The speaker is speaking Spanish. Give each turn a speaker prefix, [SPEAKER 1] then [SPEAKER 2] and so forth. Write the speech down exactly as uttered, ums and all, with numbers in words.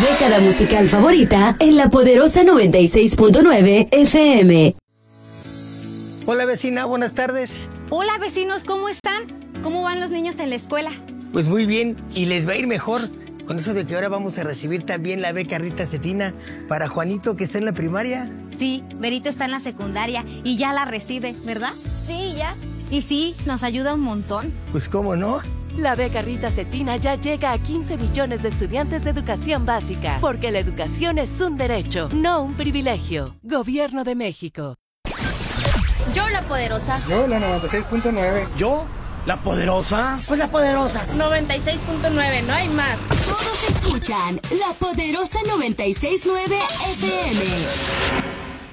[SPEAKER 1] década musical favorita en La Poderosa noventa y seis punto nueve F M.
[SPEAKER 2] Hola vecina, buenas tardes.
[SPEAKER 3] Hola vecinos, ¿cómo están? ¿Cómo van los niños en la escuela?
[SPEAKER 2] Pues muy bien, y les va a ir mejor con eso de que ahora vamos a recibir también la beca Rita Cetina para Juanito, que está en la primaria.
[SPEAKER 3] Sí, Berito está en la secundaria y ya la recibe, ¿verdad?
[SPEAKER 4] Sí, ya.
[SPEAKER 3] Y sí, nos ayuda un montón.
[SPEAKER 2] Pues cómo no.
[SPEAKER 5] La beca Rita Cetina ya llega a quince millones de estudiantes de educación básica, porque la educación es un derecho, no un privilegio. Gobierno de México.
[SPEAKER 3] Yo la poderosa.
[SPEAKER 6] Yo la noventa y seis punto nueve.
[SPEAKER 7] Yo la poderosa.
[SPEAKER 8] Pues la poderosa.
[SPEAKER 9] noventa y seis punto nueve, no hay más.
[SPEAKER 1] Todos escuchan La Poderosa noventa y seis punto nueve F M.